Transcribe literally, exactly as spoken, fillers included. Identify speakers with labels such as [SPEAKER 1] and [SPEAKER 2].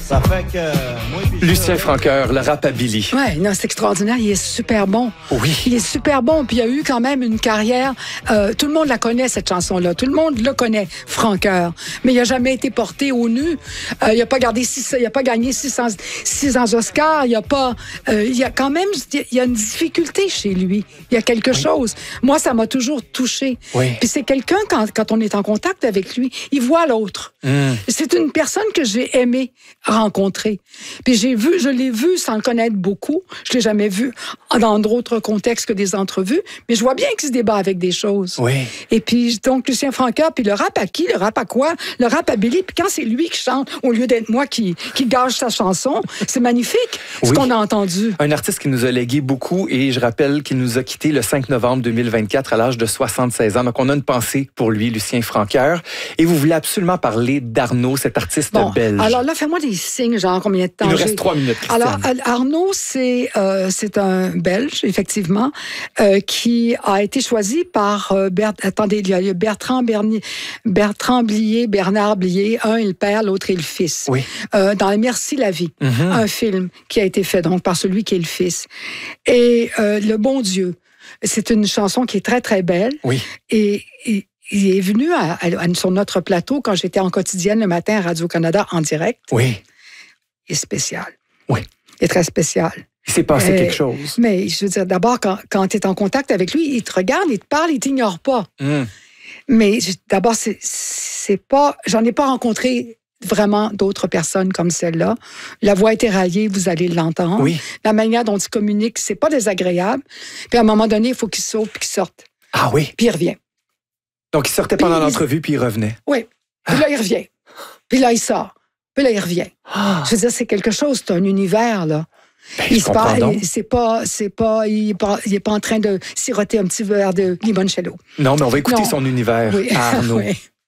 [SPEAKER 1] Ça fait que... euh, moi, puis
[SPEAKER 2] Lucien Francoeur, le rapabilly.
[SPEAKER 3] Ouais, non, c'est extraordinaire. Il est super bon.
[SPEAKER 2] Oui.
[SPEAKER 3] Il est super bon. Puis il a eu quand même une carrière. Euh, tout le monde la connaît, cette chanson-là. Tout le monde le connaît, Francoeur. Mais il n'a jamais été porté au nu. Euh, il n'a pas gardé six, il a pas gagné six cents, six cents Oscars. Il y a pas. Euh, il y a quand même. Il y a une difficulté chez lui. Il y a quelque oui. chose. Moi, ça m'a toujours touché.
[SPEAKER 2] Oui.
[SPEAKER 3] Puis c'est quelqu'un quand, quand on est en contact avec lui, il voit l'autre. Mm. C'est une personne que j'ai aimé rencontrer. Puis j'ai vu, je l'ai vu sans le connaître beaucoup. Je l'ai jamais vu dans d'autres contextes que des entrevues, mais je vois bien qu'il se débat avec des choses.
[SPEAKER 2] Oui.
[SPEAKER 3] Et puis, donc, Lucien Francoeur, puis le rap à qui? Le rap à quoi? Le rap à Billy. Puis quand c'est lui qui chante, au lieu d'être moi qui, qui gâche sa chanson, c'est magnifique, ce oui. qu'on a entendu.
[SPEAKER 2] Un artiste qui nous a légué beaucoup, et je rappelle qu'il nous a quittés le cinq novembre deux mille vingt-quatre à l'âge de soixante-seize ans. Donc, on a une pensée pour lui, Lucien Francoeur. Et vous voulez absolument parler d'Arnaud, cet artiste
[SPEAKER 3] bon,
[SPEAKER 2] belge.
[SPEAKER 3] Alors là, fais-moi des signes, genre combien de temps?
[SPEAKER 2] Il nous reste trois minutes, Christiane.
[SPEAKER 3] Alors, Arnaud, c'est, euh, c'est un Belge, effectivement, euh, qui a été choisi par, euh, Bert, attendez, il y a Bertrand Bernier, Bertrand Blier, Bernard Blier, un est le père, l'autre est le fils.
[SPEAKER 2] Oui.
[SPEAKER 3] Euh, dans Merci la vie, mm-hmm. un film qui a été fait donc par celui qui est le fils. Et euh, Le bon Dieu, c'est une chanson qui est très, très belle.
[SPEAKER 2] Oui.
[SPEAKER 3] Et, et il est venu à, à, sur notre plateau quand j'étais en quotidienne le matin à Radio-Canada en direct.
[SPEAKER 2] Oui.
[SPEAKER 3] Il est spécial.
[SPEAKER 2] Oui.
[SPEAKER 3] Il est très spécial.
[SPEAKER 2] Il s'est passé
[SPEAKER 3] euh,
[SPEAKER 2] quelque chose.
[SPEAKER 3] Mais je veux dire, d'abord, quand, quand tu es en contact avec lui, il te regarde, il te parle, il t'ignore pas.
[SPEAKER 2] Mm.
[SPEAKER 3] Mais d'abord, c'est, c'est pas... J'en ai pas rencontré vraiment d'autres personnes comme celle-là. La voix est éraillée, vous allez l'entendre.
[SPEAKER 2] Oui.
[SPEAKER 3] La manière dont il communique, c'est pas désagréable. Puis à un moment donné, il faut qu'il saute puis qu'il sorte.
[SPEAKER 2] Ah oui?
[SPEAKER 3] Puis il revient.
[SPEAKER 2] Donc, il sortait
[SPEAKER 3] puis
[SPEAKER 2] pendant
[SPEAKER 3] il...
[SPEAKER 2] l'entrevue, puis il revenait.
[SPEAKER 3] Oui. Puis là, il revient. Puis là, il sort. Puis là, il revient.
[SPEAKER 2] Ah.
[SPEAKER 3] Je veux dire, c'est quelque chose, c'est un univers, là.
[SPEAKER 2] Ben,
[SPEAKER 3] il
[SPEAKER 2] se
[SPEAKER 3] parle, c'est pas, c'est pas, il est pas, il est pas en train de siroter un petit verre de limoncello.
[SPEAKER 2] Non, mais on va écouter
[SPEAKER 3] non.
[SPEAKER 2] son univers
[SPEAKER 3] oui.
[SPEAKER 2] à Arnaud.
[SPEAKER 3] oui.